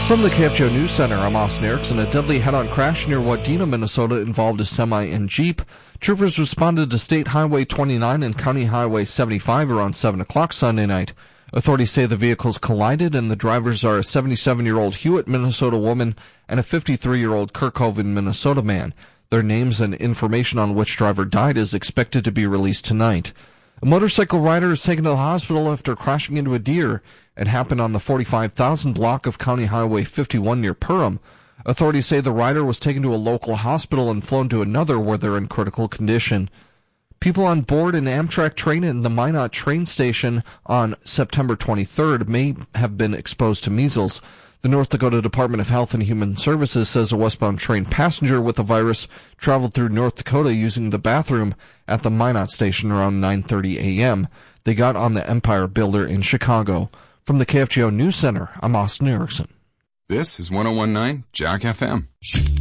From the KFGO News Center, I'm Austin Erickson. A deadly head-on crash near Wadena, Minnesota involved a semi and Jeep. Troopers responded to State Highway 29 and County Highway 75 around 7 o'clock Sunday night. Authorities say the vehicles collided and the drivers are a 77-year-old Hewitt, Minnesota woman and a 53-year-old Kerkhoven, Minnesota man. Their names and information on which driver died is expected to be released tonight. A motorcycle rider is taken to the hospital after crashing into a deer. It happened on the 45,000 block of County Highway 51 near Perham. Authorities say the rider was taken to a local hospital and flown to another where they're in critical condition. People on board an Amtrak train in the Minot train station on September 23rd may have been exposed to measles. The North Dakota Department of Health and Human Services says a westbound train passenger with the virus traveled through North Dakota using the bathroom at the Minot station around 9:30 a.m. They got on the Empire Builder in Chicago. From the KFGO News Center, I'm Austin Erickson. This is 101.9 Jack FM.